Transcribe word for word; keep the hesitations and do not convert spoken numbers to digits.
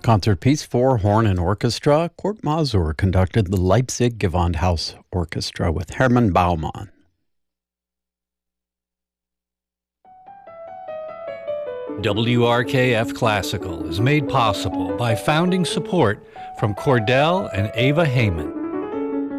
Concert piece for horn and orchestra. Kurt Masur conducted the Leipzig Gewandhaus Orchestra with Hermann Baumann. W R K F Classical is made possible by founding support from Cordell and Ava Heyman.